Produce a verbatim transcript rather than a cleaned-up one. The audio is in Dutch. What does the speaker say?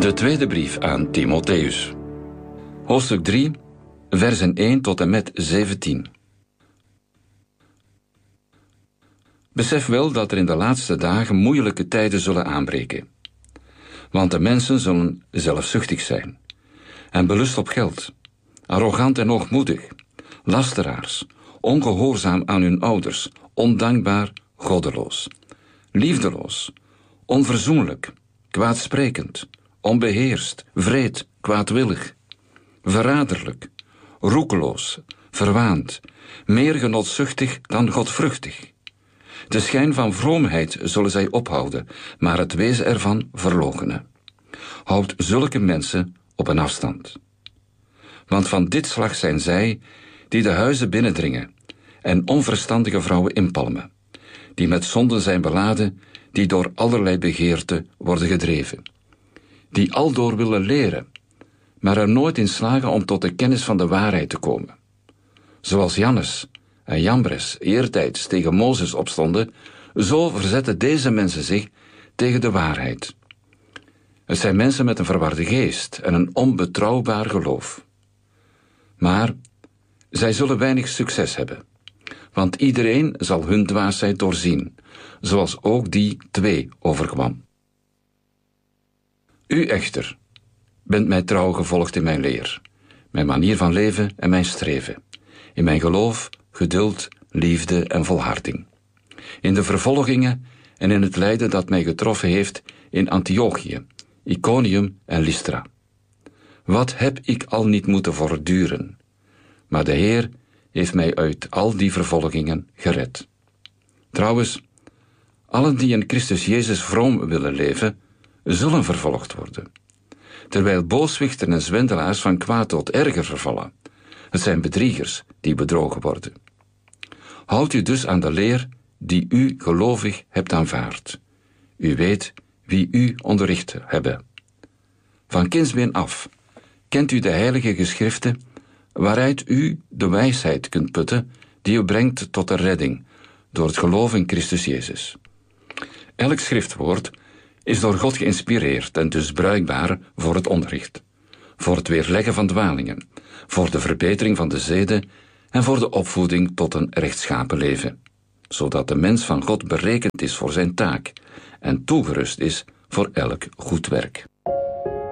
De tweede brief aan Timotheus. Hoofdstuk drie, versen één tot en met zeventien. Besef wel dat er in de laatste dagen moeilijke tijden zullen aanbreken. Want de mensen zullen zelfzuchtig zijn en belust op geld, arrogant en hoogmoedig, lasteraars, ongehoorzaam aan hun ouders, ondankbaar, goddeloos, liefdeloos, onverzoenlijk, kwaadsprekend, onbeheerst, wreed, kwaadwillig, verraderlijk, roekeloos, verwaand, meer genotzuchtig dan godvruchtig. De schijn van vroomheid zullen zij ophouden, maar het wezen ervan verloochenen. Houd zulke mensen op een afstand. Want van dit slag zijn zij die de huizen binnendringen en onverstandige vrouwen inpalmen, die met zonden zijn beladen, die door allerlei begeerten worden gedreven, die aldoor willen leren, maar er nooit in slagen om tot de kennis van de waarheid te komen. Zoals Jannes en Jambres eertijds tegen Mozes opstonden, zo verzetten deze mensen zich tegen de waarheid. Het zijn mensen met een verwarde geest en een onbetrouwbaar geloof. Maar zij zullen weinig succes hebben, want iedereen zal hun dwaasheid doorzien, zoals ook die twee overkwam. U echter bent mij trouw gevolgd in mijn leer, mijn manier van leven en mijn streven, in mijn geloof, geduld, liefde en volharding, in de vervolgingen en in het lijden dat mij getroffen heeft in Antiochië, Iconium en Lystra. Wat heb ik al niet moeten voortduren, maar de Heer heeft mij uit al die vervolgingen gered. Trouwens, allen die in Christus Jezus vroom willen leven, zullen vervolgd worden, terwijl booswichten en zwendelaars van kwaad tot erger vervallen. Het zijn bedriegers die bedrogen worden. Houd u dus aan de leer die u gelovig hebt aanvaard. U weet wie u onderricht hebben. Van kindsbeen af kent u de heilige geschriften, waaruit u de wijsheid kunt putten die u brengt tot de redding door het geloof in Christus Jezus. Elk schriftwoord is door God geïnspireerd en dus bruikbaar voor het onderricht, voor het weerleggen van dwalingen, voor de verbetering van de zeden en voor de opvoeding tot een rechtschapen leven, zodat de mens van God berekend is voor zijn taak en toegerust is voor elk goed werk.